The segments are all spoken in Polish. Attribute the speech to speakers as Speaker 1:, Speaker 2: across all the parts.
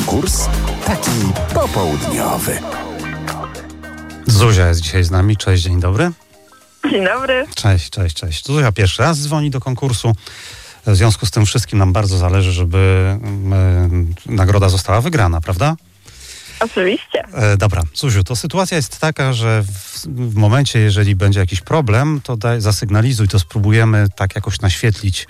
Speaker 1: Konkurs taki popołudniowy.
Speaker 2: Zuzia jest dzisiaj z nami. Cześć, dzień dobry.
Speaker 3: Dzień dobry.
Speaker 2: Cześć. Zuzia pierwszy raz dzwoni do konkursu. W związku z tym wszystkim nam bardzo zależy, żeby nagroda została wygrana, prawda?
Speaker 3: Oczywiście.
Speaker 2: Dobra, Zuziu, to sytuacja jest taka, że w momencie, jeżeli będzie jakiś problem, to zasygnalizuj, to spróbujemy tak jakoś naświetlić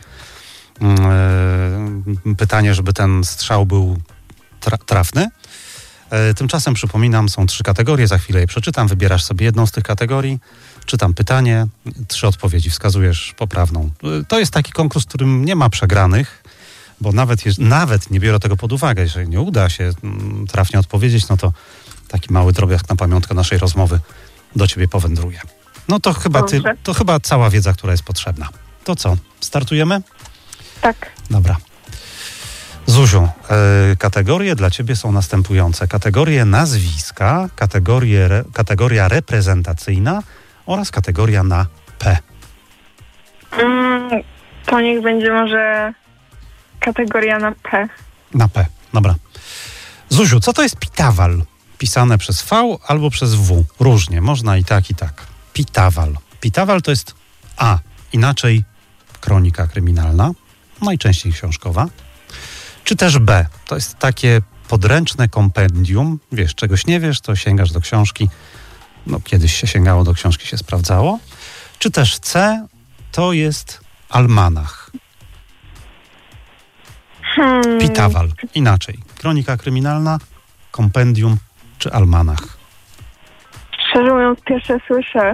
Speaker 2: pytanie, żeby ten strzał był trafny. Tymczasem przypominam, są 3 kategorie, za chwilę je przeczytam, wybierasz sobie jedną z tych kategorii, czytam pytanie, 3 odpowiedzi, wskazujesz poprawną. To jest taki konkurs, w którym nie ma przegranych, bo nawet nie biorę tego pod uwagę, jeżeli nie uda się trafnie odpowiedzieć, no to taki mały drobiazg na pamiątkę naszej rozmowy do ciebie powędruje. No to chyba cała wiedza, która jest potrzebna. To co, startujemy?
Speaker 3: Tak.
Speaker 2: Dobra. Zuziu, kategorie dla ciebie są następujące. Kategorie nazwiska, kategoria reprezentacyjna oraz kategoria na P.
Speaker 3: To niech będzie może kategoria na P.
Speaker 2: Na P, dobra. Zuziu, co to jest pitawal? Pisane przez V albo przez W. Różnie, można i tak, i tak. Pitawal. Pitawal to jest A. Inaczej kronika kryminalna, najczęściej książkowa. Czy też B. To jest takie podręczne kompendium. Wiesz, czegoś nie wiesz, to sięgasz do książki. No, kiedyś się sięgało do książki, się sprawdzało. Czy też C. To jest almanach. Pitawal. Inaczej. Kronika kryminalna, kompendium czy almanach.
Speaker 3: Szczerze mówiąc, pierwsze słyszę.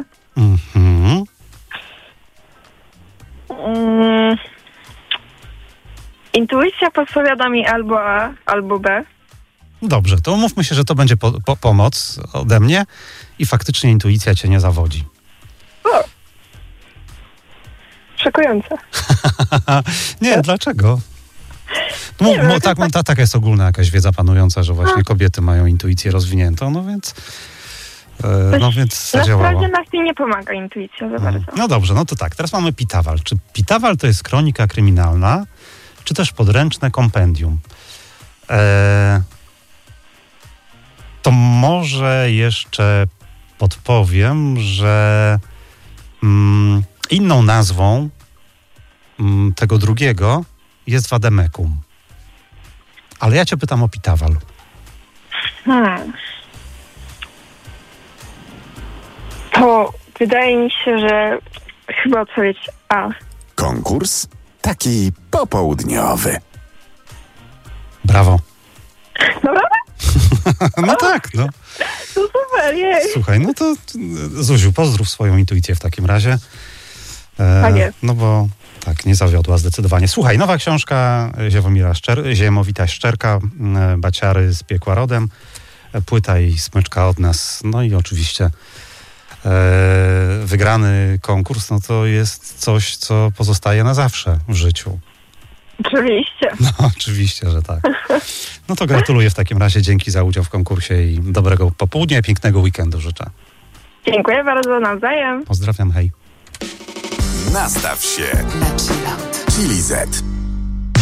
Speaker 3: Intuicja podpowiada mi albo A, albo B.
Speaker 2: Dobrze, to umówmy się, że to będzie pomoc ode mnie i faktycznie intuicja cię nie zawodzi.
Speaker 3: O! Szokujące.
Speaker 2: Nie, dlaczego? Taka jest ogólna jakaś wiedza panująca, że właśnie kobiety mają intuicję rozwiniętą, no więc zadziałało.
Speaker 3: Na nas nie pomaga intuicja za bardzo.
Speaker 2: No dobrze, no to tak, teraz mamy pitawal. Czy pitawal to jest kronika kryminalna, czy też podręczne kompendium? To może jeszcze podpowiem, że inną nazwą tego drugiego jest vademekum. Ale ja cię pytam o pitawal.
Speaker 3: To wydaje mi się, że chyba odpowiedź A.
Speaker 1: Konkurs taki popołudniowy.
Speaker 2: Brawo.
Speaker 3: Dobra?
Speaker 2: No tak, no.
Speaker 3: To super, jej.
Speaker 2: Słuchaj, no to Zuziu, pozdrów swoją intuicję w takim razie.
Speaker 3: Tak jest.
Speaker 2: No bo tak, nie zawiodła zdecydowanie. Słuchaj, nowa książka Ziemowita Szczerka, Baciary z piekła rodem, płyta i smyczka od nas, no i oczywiście wygrany konkurs, no to jest coś, co pozostaje na zawsze w życiu.
Speaker 3: Oczywiście.
Speaker 2: No oczywiście, że tak. No to gratuluję w takim razie, dzięki za udział w konkursie i dobrego popołudnia i pięknego weekendu życzę.
Speaker 3: Dziękuję bardzo, nawzajem.
Speaker 2: Pozdrawiam, hej.
Speaker 1: Nastaw się na Chili Z.